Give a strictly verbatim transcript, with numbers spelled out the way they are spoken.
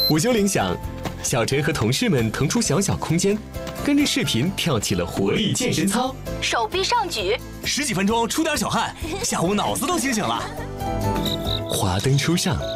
午休铃响，小陈和同事们腾出小小空间，跟着视频跳起了活力健身操， 手臂上举， 十几分钟出点小汗，下午脑子都清醒了。 华灯初上，